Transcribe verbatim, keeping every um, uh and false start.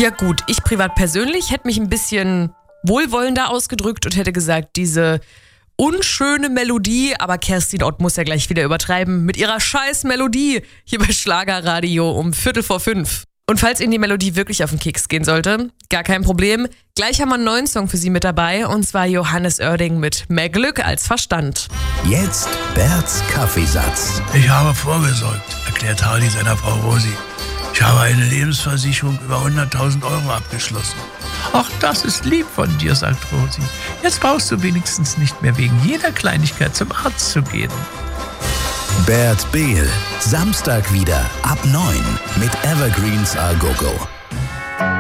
Ja gut, ich privat persönlich hätte mich ein bisschen wohlwollender ausgedrückt und hätte gesagt, diese unschöne Melodie, aber Kerstin Ott muss ja gleich wieder übertreiben, mit ihrer scheiß Melodie hier bei Schlagerradio um Viertel vor fünf. Und falls Ihnen die Melodie wirklich auf den Keks gehen sollte, gar kein Problem. Gleich haben wir einen neuen Song für Sie mit dabei, und zwar Johannes Oerding mit Mehr Glück als Verstand. Jetzt Berts Kaffeesatz. Ich habe vorgesorgt, erklärt Hardy seiner Frau Rosi. Ich habe eine Lebensversicherung über hunderttausend Euro abgeschlossen. Ach, das ist lieb von dir, sagt Rosi. Jetzt brauchst du wenigstens nicht mehr wegen jeder Kleinigkeit zum Arzt zu gehen. Bert Behl, Samstag wieder ab neun mit Evergreens A Go Go.